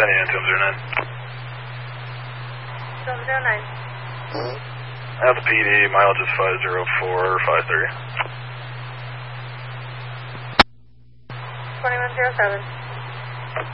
Benny on 209. 209. That's PD, mileage is 50453. 2107.